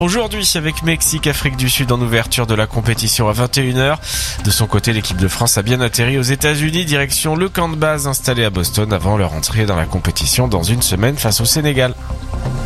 Aujourd'hui, avec Mexique-Afrique du Sud en ouverture de la compétition à 21h. De son côté, l'équipe de France a bien atterri aux États-Unis, direction le camp de base installé à Boston avant leur entrée dans la compétition dans une semaine face au Sénégal.